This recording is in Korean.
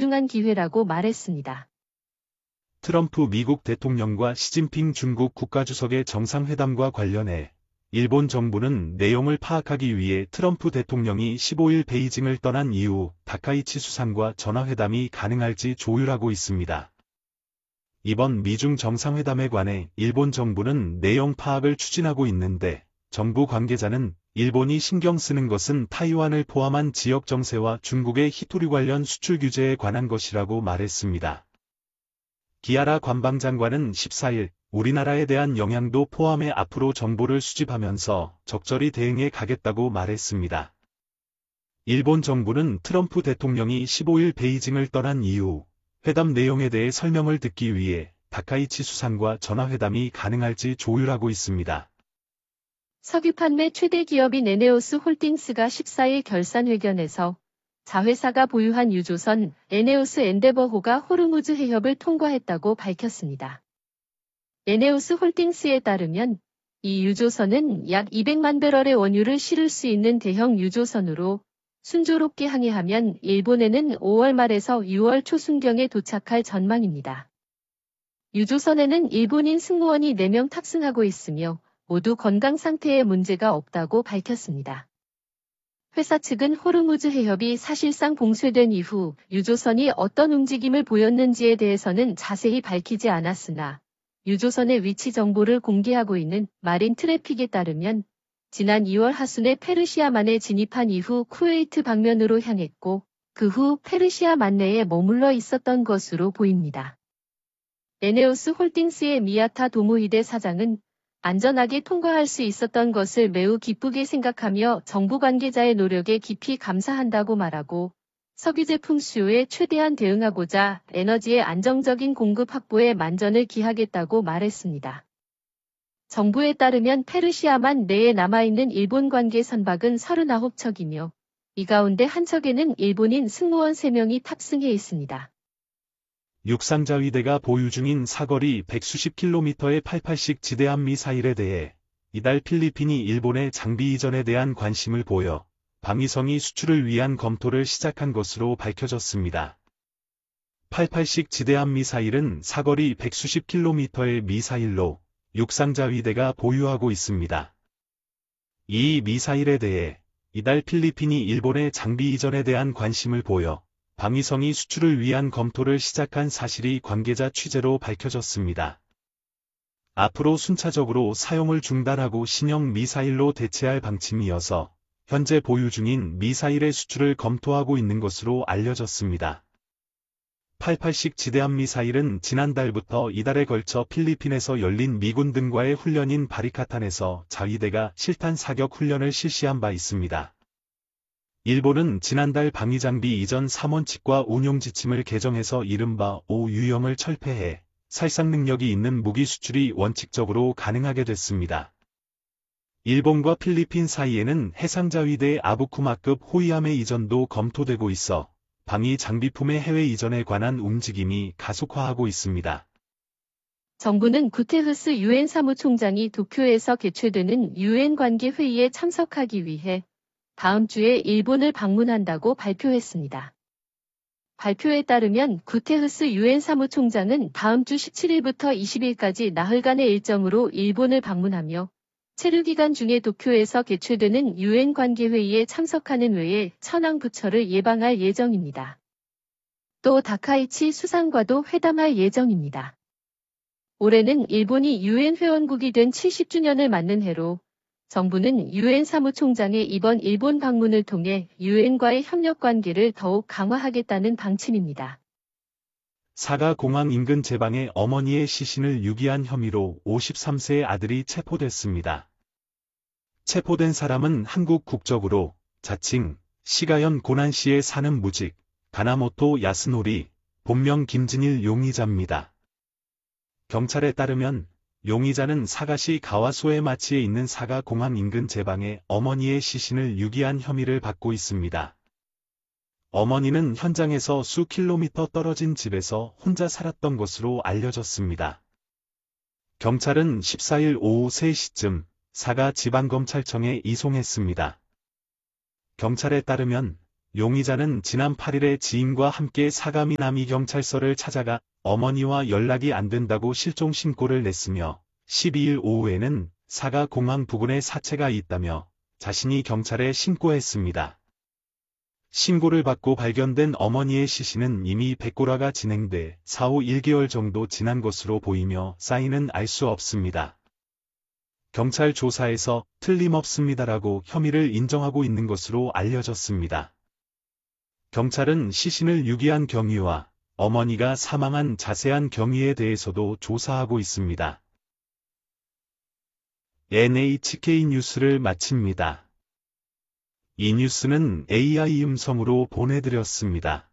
소중한 기회라고 말했습니다. 트럼프 미국 대통령과 시진핑 중국 국가주석의 정상회담과 관련해 일본 정부는 내용을 파악하기 위해 트럼프 대통령이 15일 베이징을 떠난 이후 다카이치 수상과 전화회담이 가능할지 조율하고 있습니다. 이번 미중 정상회담에 관해 일본 정부는 내용 파악을 추진하고 있는데 정부 관계자는 일본이 신경 쓰는 것은 타이완을 포함한 지역 정세와 중국의 히토류 관련 수출 규제에 관한 것이라고 말했습니다. 기아라 관방장관은 14일 우리나라에 대한 영향도 포함해 앞으로 정보를 수집하면서 적절히 대응해 가겠다고 말했습니다. 일본 정부는 트럼프 대통령이 15일 베이징을 떠난 이후 회담 내용에 대해 설명을 듣기 위해 다카이치 수상과 전화회담이 가능할지 조율하고 있습니다. 석유 판매 최대 기업인 에네오스 홀딩스가 14일 결산회견에서 자회사가 보유한 유조선 에네오스 엔데버호가 호르무즈 해협을 통과했다고 밝혔습니다. 에네오스 홀딩스에 따르면 이 유조선은 약 200만 배럴의 원유를 실을 수 있는 대형 유조선으로 순조롭게 항해하면 일본에는 5월 말에서 6월 초순경에 도착할 전망입니다. 유조선에는 일본인 승무원이 4명 탑승하고 있으며 모두 건강 상태에 문제가 없다고 밝혔습니다. 회사 측은 호르무즈 해협이 사실상 봉쇄된 이후 유조선이 어떤 움직임을 보였는지에 대해서는 자세히 밝히지 않았으나 유조선의 위치 정보를 공개하고 있는 마린 트래픽에 따르면 지난 2월 하순에 페르시아만에 진입한 이후 쿠웨이트 방면으로 향했고 그 후 페르시아만 내에 머물러 있었던 것으로 보입니다. 에네오스 홀딩스의 미야타 도모히데 사장은 안전하게 통과할 수 있었던 것을 매우 기쁘게 생각하며 정부 관계자의 노력에 깊이 감사한다고 말하고 석유 제품 수요에 최대한 대응하고자 에너지의 안정적인 공급 확보에 만전을 기하겠다고 말했습니다. 정부에 따르면 페르시아만 내에 남아있는 일본 관계 선박은 39척이며 이 가운데 한 척에는 일본인 승무원 3명이 탑승해 있습니다. 육상자위대가 보유 중인 사거리 100수십 킬로미터의 88식 지대함 미사일에 대해 이달 필리핀이 일본의 장비 이전에 대한 관심을 보여 방위성이 수출을 위한 검토를 시작한 것으로 밝혀졌습니다. 88식 지대함 미사일은 사거리 100수십 킬로미터의 미사일로 육상자위대가 보유하고 있습니다. 이 미사일에 대해 이달 필리핀이 일본의 장비 이전에 대한 관심을 보여 방위성이 수출을 위한 검토를 시작한 사실이 관계자 취재로 밝혀졌습니다. 앞으로 순차적으로 사용을 중단하고 신형 미사일로 대체할 방침이어서 현재 보유 중인 미사일의 수출을 검토하고 있는 것으로 알려졌습니다. 88식 지대함 미사일은 지난달부터 이달에 걸쳐 필리핀에서 열린 미군 등과의 훈련인 바리카탄에서 자위대가 실탄 사격 훈련을 실시한 바 있습니다. 일본은 지난달 방위장비 이전 3원칙과 운용 지침을 개정해서 이른바 5유형을 철폐해 살상 능력이 있는 무기 수출이 원칙적으로 가능하게 됐습니다. 일본과 필리핀 사이에는 해상자위대의 아부쿠마급 호위함의 이전도 검토되고 있어 방위 장비품의 해외 이전에 관한 움직임이 가속화하고 있습니다. 정부는 구테흐스 유엔 사무총장이 도쿄에서 개최되는 유엔 관계 회의에 참석하기 위해 다음 주에 일본을 방문한다고 발표했습니다. 발표에 따르면 구테흐스 유엔 사무총장은 다음 주 17일부터 20일까지 나흘간의 일정으로 일본을 방문하며 체류 기간 중에 도쿄에서 개최되는 유엔 관계 회의에 참석하는 외에 천황 부처를 예방할 예정입니다. 또 다카이치 수상과도 회담할 예정입니다. 올해는 일본이 유엔 회원국이 된 70주년을 맞는 해로 정부는 유엔 사무총장의 이번 일본 방문을 통해 유엔과의 협력 관계를 더욱 강화하겠다는 방침입니다. 사가 공항 인근 제방에 어머니의 시신을 유기한 혐의로 53세의 아들이 체포됐습니다. 체포된 사람은 한국 국적으로 자칭 시가현 고난시에 사는 무직 가나모토 야스노리, 본명 김진일 용의자입니다. 경찰에 따르면 용의자는 사가시 가와소에마치에 있는 사가 공항 인근 제방에 어머니의 시신을 유기한 혐의를 받고 있습니다. 어머니는 현장에서 수 킬로미터 떨어진 집에서 혼자 살았던 것으로 알려졌습니다. 경찰은 14일 오후 3시쯤 사가 지방검찰청에 이송했습니다. 경찰에 따르면 용의자는 지난 8일에 지인과 함께 사가미 남이경찰서를 찾아가 어머니와 연락이 안 된다고 실종 신고를 냈으며 12일 오후에는 사가 공항 부근에 사체가 있다며 자신이 경찰에 신고했습니다. 신고를 받고 발견된 어머니의 시신은 이미 백골화가 진행돼 사후 1개월 정도 지난 것으로 보이며 사인은 알 수 없습니다. 경찰 조사에서 틀림없습니다라고 혐의를 인정하고 있는 것으로 알려졌습니다. 경찰은 시신을 유기한 경위와 어머니가 사망한 자세한 경위에 대해서도 조사하고 있습니다. NHK 뉴스를 마칩니다. 이 뉴스는 AI 음성으로 보내드렸습니다.